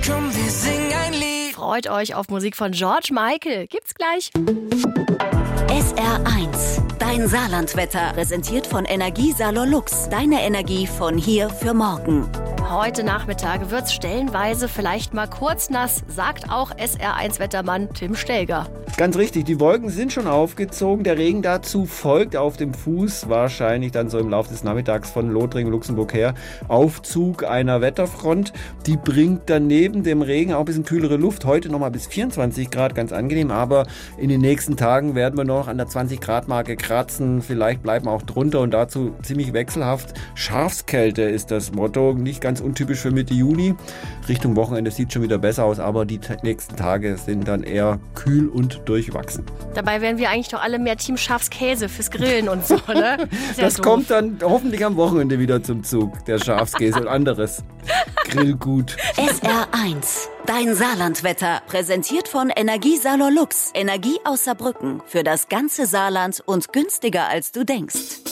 Komm, wir singen ein Lied. Freut euch auf Musik von George Michael. Gibt's gleich. SR1, dein Saarlandwetter, präsentiert von Energiesalon Lux. Deine Energie von hier für morgen. Heute Nachmittag wird's stellenweise vielleicht mal kurz nass, sagt auch SR1-Wettermann Tim Stelger. Ganz richtig, die Wolken sind schon aufgezogen. Der Regen dazu folgt auf dem Fuß, wahrscheinlich dann so im Laufe des Nachmittags von Lothringen, Luxemburg her. Aufzug einer Wetterfront, die bringt dann neben dem Regen auch ein bisschen kühlere Luft. Heute nochmal bis 24 Grad, ganz angenehm, aber in den nächsten Tagen werden wir noch an der 20-Grad-Marke kratzen. Vielleicht bleiben wir auch drunter und dazu ziemlich wechselhaft. Schafskälte ist das Motto, nicht ganz untypisch für Mitte Juni. Richtung Wochenende sieht schon wieder besser aus, aber die nächsten Tage sind dann eher kühl und durchwachsen. Dabei wären wir eigentlich doch alle mehr Team Schafskäse fürs Grillen und so, ne? Das kommt dann hoffentlich am Wochenende wieder zum Zug, der Schafskäse und anderes Grillgut. SR1, dein Saarlandwetter, präsentiert von Energiesalon Lux. Energie aus Saarbrücken für das ganze Saarland und günstiger als du denkst.